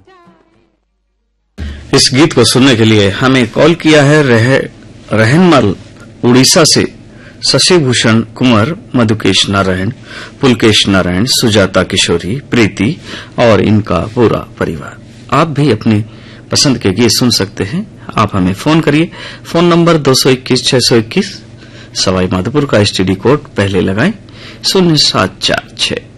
इस गीत को सुनने के लिए हमें कॉल किया है रहनमल उड़ीसा से शशिभूषण कुंवर, मधुकेश नारायण, पुलकेश नारायण, सुजाता किशोरी, प्रीति और इनका पूरा परिवार। आप भी अपनी पसंद के गीत सुन सकते हैं। आप हमें फोन करिए। फोन नंबर 221-621, सवाई माधोपुर का एसटीडी कोड पहले लगाएं 0746।